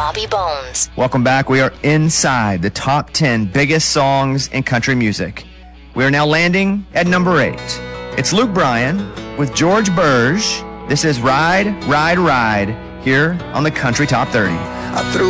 Bobby Bones. Welcome back. We are inside the top 10 biggest songs in country music. We are now landing at number 8. It's Luke Bryan with George Burge. This is Ride, Ride, Ride here on the Country Top 30. I threw